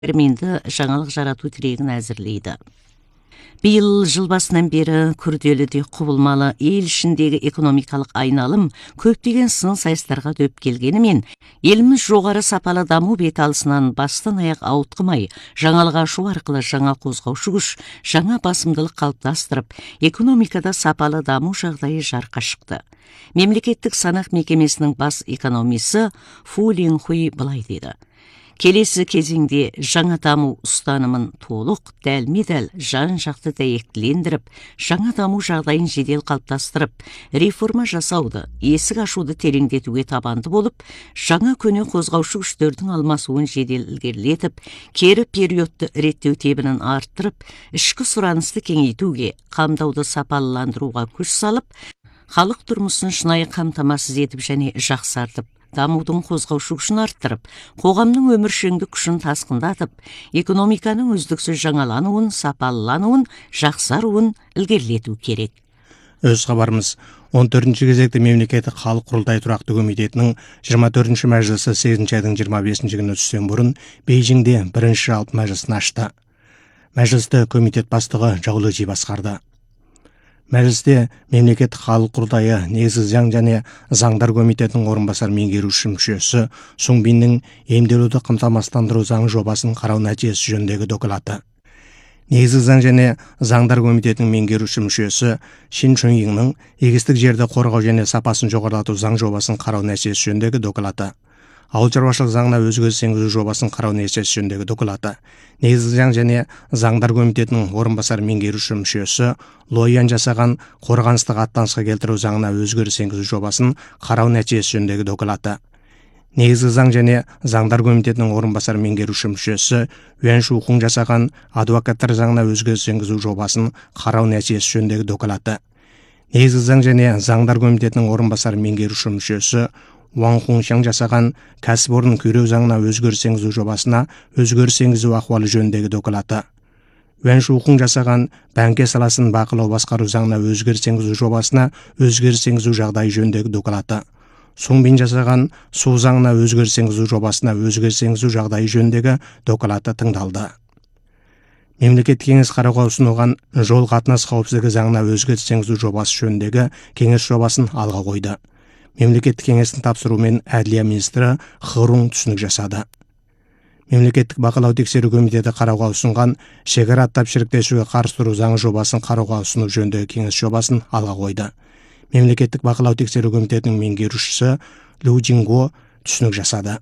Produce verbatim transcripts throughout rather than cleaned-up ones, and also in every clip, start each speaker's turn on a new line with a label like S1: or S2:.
S1: терминді жаңалық жарату тірегін әзірлейді. Биыл жыл басынан бері күрделі де құбылмалы ел ішіндегі экономикалық айналым көптеген сын сайыстарға дөп келгенімен, еліміз жоғары сапалы даму беталысынан бастан аяқ ауытқымай, жаңалық ашу арқылы жаңа қозғаушы күш, жаңа басымдылық қалыптастырып, экономикада сапалы даму жағдайы жарқа шықты. Мемлекеттік санақ мекемесінің бас экономисі Фу Линхуй былай дейді: келесі кезеңде жаңа даму ұстанымын толық, дәлме-дәл, жан-жақты дәйектілендіріп, жаңа даму жағдайын жедел қалыптастырып, реформа жасауды, есік ашуды тереңдетуге табанды болып, жаңа көне қозғаушы күштердің алмасуын жедел ілгерілетіп, кері периодты реттеу тебінін арттырып, ішкі сұранысты кеңейтуге, қамдауды сапалыландыруға күш салып, халық тұрмысын шынайы қамтамасыз етіп және жақсартып, дамудың қозғаушы күшін арттырып, қоғамның өміршеңдік күшін тасқындатып, экономиканың үздіксіз жаңалануын, сапалылануын, жақсаруын ілгерілету керек.
S2: Өз хабарымыз он төртінші кезекті мемлекеттік халық құрылтайы тұрақты комитетінің жиырма төртінші мәжілісі сегізінші айдың жиырма бесінші күні түстен бұрын Бейжіңде бірінші жалпы мәжілісін ашты. Мәжілісті комитет бастығы Жаулы Жи басқарды. Мәжілісте мемлекеттік халық құрылтайы негізгі заң және заңдар комитетінің орынбасар меңгеруші мүшесі Сун Биннің емделуді қамтамасыздандыру заң жобасын қарау нәтижесі жөніндегі доклады. Негізгі заң және заңдар комитетінің меңгеруші мүшесі Шин Чуньинның егістік жерді қорғау және сапасын жоғарылату заң жобасын қарау нәтижесі жөніндегі доклады. Ауыл шаруашылық заңына өзгеріс енгізу жобасын қарау нәтижесі жөніндегі доклады. Негізгі заң және заңдар комитетінің орынбасар меңгеруші мүшесі Лоян жасаған қорғаныстық аттанысқа келтіру заңына өзгеріс енгізу жобасын қарау нәтижесі жөніндегі доклады. Негізгі заң және заңдар комитетінің орынбасар меңгеруші мүшесі Юан Шухун жасаған адвокаттар заңына өзгеріс енгізу жобасын қарау нәтижесі жөніндегі доклады. Негізгі заң және заңдар комитетінің орынбасар меңгеруші мүшесі Ван Хуншан жасаған кәсіпорын күйреу заңына өзгеріс енгізу жобасына өзгеріс енгізу ахуалы жөніндегі доклады. Юан Шухун жасаған бәңке саласын бақылау басқару заңына өзгеріс енгізу жобасына өзгеріс енгізу жағдайы жөніндегі доклады. Сун Бин жасаған су заңына өзгеріс енгізу жобасына өзгеріс енгізу жағдайы жөніндегі доклады тыңдалды. Мемлекеттік кеңес қарауға ұсынылған жол қатынас қауіпсіздігі заңына өзгеріс енгізу жобасы жөніндегі кеңес жобасын алға қойды. Мемлекеттік кеңестің тапсыруымен Әділия министрі Хырун түсінік жасады. Мемлекеттік бақылау тексеру комитеті қарауға ұсынған шекара аттап шіріктесуге қарсы тұру заңы жобасын қарауға ұсыну жөніндегі кеңес жобасын алға қойды. Мемлекеттік бақылау тексеру комитетінің меңгерушісі Лу Джинго түсінік жасады.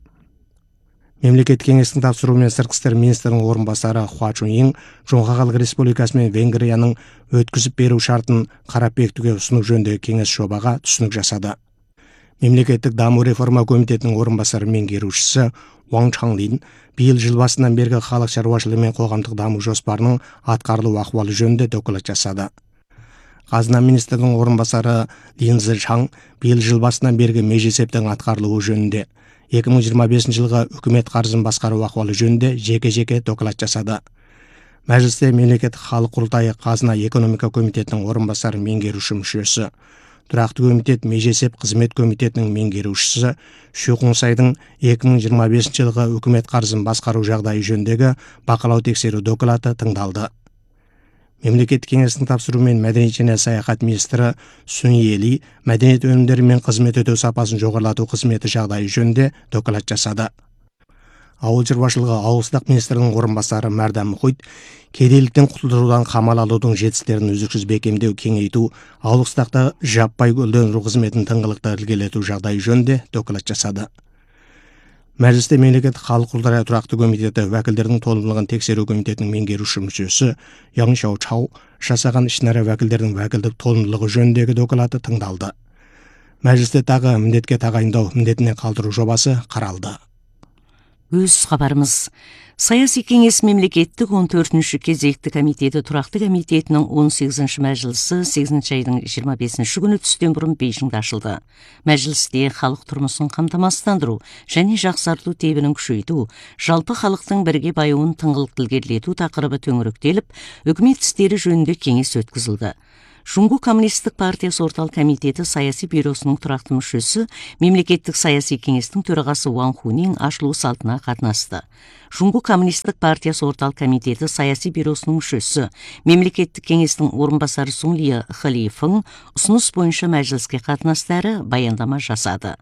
S2: Мемлекеттік кеңестің тапсыруымен сыртқы істер министрінің орынбасары Хуа Чуньин Жоңға Халық Республикасы мен Венгрияның өткізіп беру шартын қарап бекітуге ұсыну жөніндегі кеңес жобаға түсінік жасады. Мемлекеттік даму реформа комитетінің орынбасары меңгерушісі Ван Чанлин биыл жыл басынан бергі халық шаруашылығы мен қоғамдық даму жоспарының атқарылу ахуалы жөнінде доклад жасады. Қазына министрінің орынбасары Лин Зичан биыл жыл басынан бергі межесептің атқарылуы жөнінде екі мың жиырма бесінші жылғы үкімет қарызын басқару ахуалы жөнінде жеке-жеке доклад жасады. Мәжілісте мемлекеттік халық құрылтайы қазына экономика комитетінің орынбасары меңгеруші мүшесі, тұрақты комитет межесеп қызмет комитетінің меңгерушісі Шу Қунсайдың екі мың жиырма бесінші жылғы үкімет қарызын басқару жағдайы жөніндегі бақылау тексеру доклады тыңдалды. Мемлекеттік кеңестің тапсыруымен мәдениет және саяхат министрі Сун Ели мәдениет өнімдері мен қызмет өтеу сапасын жоғарылату қызметі жағдайы жөнінде доклад жасады. Ауыл шаруашылығы ауылшаруашылық министрінің орынбасары Мәрдәм Мұхит кедейліктен құтылдырудан қамал алудың жетістіктерін үздіксіз бекемдеу, кеңейту, ауылшаруашылықта жаппай гүлдендіру қызметін тыңғылықты ілгерілету жағдайы жөнінде доклад жасады. Мәжілісте мемлекеттік халық құрылтайы тұрақты комитеті уәкілдердің толымдылығын тексеру комитетінің меңгеруші мүшесі Яң Шау Чау жасаған ішінара уәкілдердің уәкілдік толымдылығы жөніндегі доклады тыңдалды. Мәжілісте тағы міндетке тағайындау міндетіне қалдыру жобасы қаралды.
S1: Өз хабарымыз. Саяси кеңес мемлекеттік он төртінші кезекті комитеті тұрақты комитетінің он сегізінші мәжілісі сегізінші айдың жиырма бесінші күні түстен бұрын Бейжіңде ашылды. Мәжілісте халық тұрмысын қамтамасыздандыру және жақсарту тебінің күшейту, жалпы халықтың бірге баюын тыңғылықты ілгерілету тақырыбы төңіректеліп, үкімет істері жөнінде кеңес өткізілді. Жуңгу коммунисттік партиясы орталық комитеті саяси бюросының тұрақты мүшесі, мемлекеттік саяси кеңестің төрағасы Ван Хунин ашылу салтына қатынасты. Жуңгу коммунисттік партиясы орталық комитеті саяси бюросының мүшесі, мемлекеттік кеңестің орынбасары Сун Ли Халифың ұсыныс бойынша мәжіліске қатынастары баяндама жасады.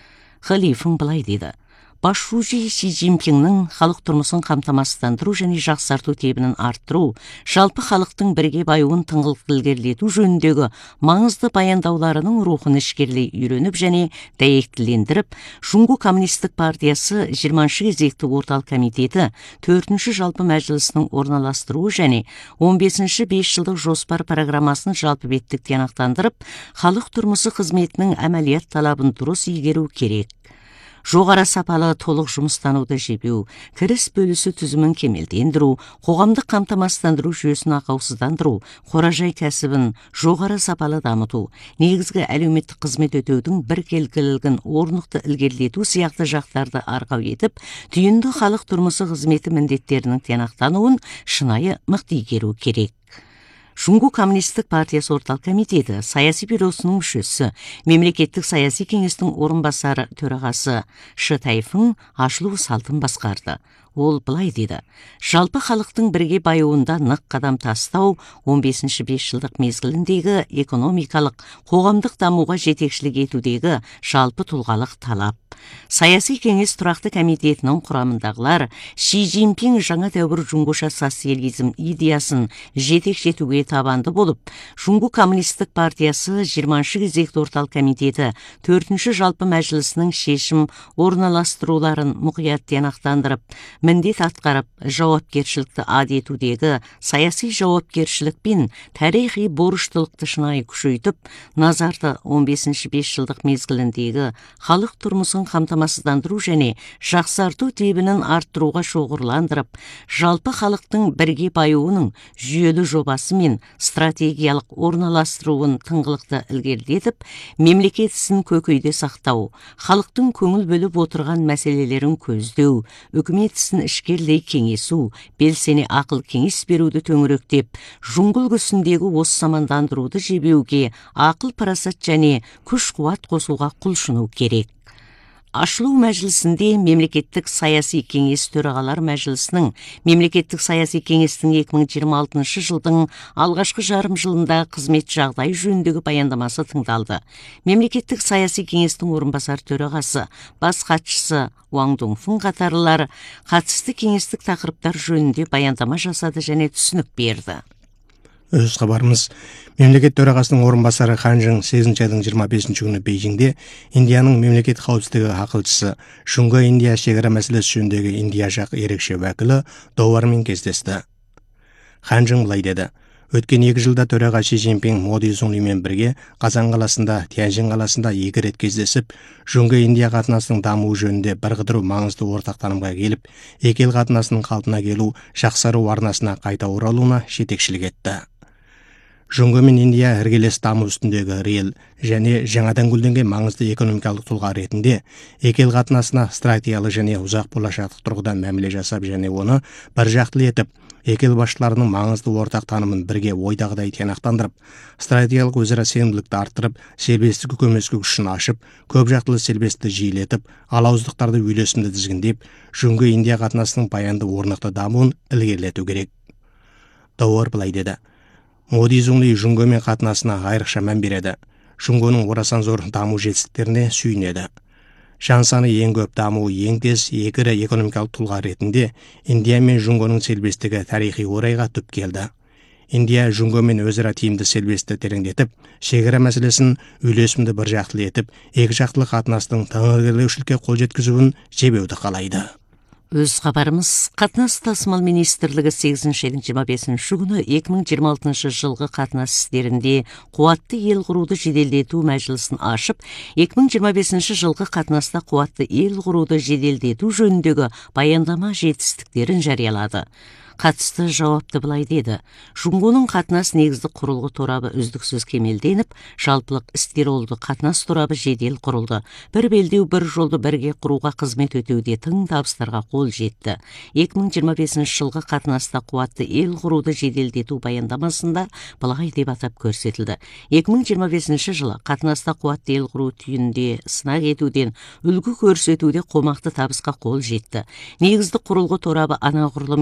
S1: Халифың былай деді: Басшысы Си Цзиньпиннің халық тұрмысын қамтамасыздандыру және жақсарту тебінін арттыру, жалпы халықтың бірге баюын тыңғылықты ілгерілету жөніндегі маңызды баяндауларының рухын ішкерлей үйреніп және дәйектілендіріп, Жуңгу коммунистік партиясы жиырманшы кезекті орталық комитеті төртінші жалпы мәжілісінің орналастыруы және он бесінші бес жылдық жоспар программасын жалпы беттік тиянақтандырып, халық тұрмысы қызметінің әмәлият талабын дұрыс игеру керек. Жоғары сапалы толық жұмыстануды жебеу, кіріс бөлісі түзімін кемелдендіру, қоғамдық қамтамасыздандыру жүйесін ақаусыздандыру, қоражай кәсібін жоғары сапалы дамыту, негізгі әлеуметтік қызмет өтеудің біркелкілігін орнықты ілгерілету сияқты жақтарды арқау етіп, түйінді халық тұрмысы қызметі міндеттерінің тиянақтануын шынайы мықты игеру керек. Жуңгу коммунистік партиясы орталық комитеті саяси бюросының мүшесі, мемлекеттік саяси кеңестің орынбасары төрағасы Шы Тайфың ашылу салтын басқарды. Ол былай деді: жалпы халықтың бірге баюында нық қадам тастау он бесінші бес жылдық мезгіліндегі экономикалық, қоғамдық дамуға жетекшілік етудегі жалпы тұлғалық талап. Саяси кеңес тұрақты комитетінің құрамындағылар Си Цзиньпин жаңа дәуір жуңгуша социализм идеясын жетек-жетуге табанды болып, Жуңгу коммунистік партиясы жиырманшы кезекті орталық комитеті төртінші жалпы мәжілісінің шешім орналастыруларын мұқият тиянақтандырып, міндет атқарып, жауапкершілікті ад етудегі саяси жауапкершілік пен тарихи борыштылықты шынайы күшейтіп, назарды он бесінші бес жылдық мезгіліндегі халық тұрмысын қамтамасыздандыру және жақсарту тебінін арттыруға шоғырландырып, жалпы халықтың бірге баюының жүйелі жобасы мен стратегиялық орналастыруын тыңғылықты ілгерілетіп, мемлекет ісін көкейде сақтау, халықтың көңіл бөліп отырған мәселелерін көздеу, үкімет ісін ішкерлей кеңесу, белсене ақыл кеңес беруді төңіректеп, жуңгыл үлгісіндегі осы самандандыруды жебеуге ақыл парасат және күш-қуат қосуға құлшыну керек. Ашылу мәжілісінде мемлекеттік саяси кеңес төрағалар мәжілісінің мемлекеттік саяси кеңестің екі мың жиырма алтыншы жылдың алғашқы жарым жылында қызмет жағдай жөніндегі баяндамасы тыңдалды. Мемлекеттік саяси кеңестің орынбасар төрағасы, бас хатшысы Уаң Дунфың қатарлылар қатысты кеңестік тақырыптар жөнінде баяндама жасады және түсінік берді.
S2: Өз хабарымыз: мемлекет төрағасының орынбасары Хан Чжың сегізінші айдың жиырма бесінші күні Бейжіңде Индияның мемлекет қауіпсіздігі ақылшысы, Шуңгы Индия шекара мәселесі жөніндегі Индия жақ ерекше уәкілі Доуармен кездесті. Хан Чжың былай деді: өткен екі жылда төраға Си Цзиньпин Моди Цзунлимен бірге Қазан қаласында, Тяньшин қаласында екі рет кездесіп, Шуңгы Индия қатынасының дамуы жөнінде бірқыдыру маңызды ортақ танымға келіп, екі ел қатынасының қалпына келу, жақсару арнасына қайта оралуына жетекшілік етті. Жуңгы мен Индия іргелес даму үстіндегі рел және жаңадан гүлденген маңызды экономикалық тұлға ретінде екі ел қатынасына стратегиялық және ұзақ болашақтық тұрғыдан мәміле жасап және оны бір жақтылы етіп, екі ел басшыларының маңызды ортақ танымын бірге ойдағыдай тиянақтандырып, стратегиялық өзара сенімділікті арттырып, сербестік көмескі күшін ашып, көп жақтылы сербестікті жиілетіп, алауыздықтарды үйлесімді тізгіндеп, Жуңгы Индия қатынасының баянды орнықты дамуын ілгерілету керек. Доуар былай деді: Моди Цзунли Жуңгөмен қатынасына айрықша мән береді. Жуңгөның орасан зор даму жетістіктеріне сүйінеді. Жан саны ең көп, дамуы ең тез, екі ірі экономикалық тұлға ретінде Индия мен Жуңгөның сербестігі тарихи орайға түп келді. Индия Жуңгөмен өзара тиімді сербестікті тереңдетіп, шекара мәселесін үйлесімді бір жақтылы етіп, екі жақтылы қатынастың тығырылушылыққа қол жеткізуін жебеуді қалайды.
S1: Өз хабарымыз: қатынас тасымал министрлігі сегізінші айдың жиырма бесінші күні екі мың жиырма алтыншы жылғы қатынас істерінде қуатты ел құруды жеделдету мәжілісін ашып, екі мың жиырма бесінші жылғы қатынаста қуатты ел құруды жеделдету жөніндегі баяндама жетістіктерін жариялады. қатысты жауапты былай деді: Жунгоның қатынас негізді құрылғы торабы үздіксіз кемелденіп, жалпылық істеролды қатынас торабы жедел құрылды. Бір белдеу, бір жолды бірге құруға қызмет өтеуде тың табыстарға қол жетті. екі мың жиырма бесінші жылғы қатынаста қуатты ел құруды жеделдету баяндамасында былай деп атап көрсетілді: екі мың жиырма бесінші жылы қатынаста қуатты ел құру түйінде сынақ етуден, үлгі көрсетуде қомақты табысқа қол жетті. Негізді құрылғы торабы анағұрлым